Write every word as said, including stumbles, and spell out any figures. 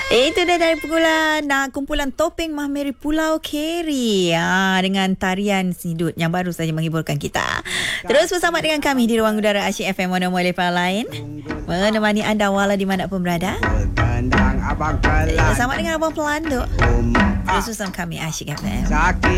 Itu dah dari kumpulan nah, kumpulan Topeng Mahmeri Pulau Keri ha, dengan tarian Sidut yang baru saja menghiburkan kita. Terus bersama dengan kami di Ruang Udara Asyik F M Mana Boleh Lain, menemani anda wala di mana pun berada. Bersama dengan Abang Pelanduk. Terus bersama kami Asyik F M.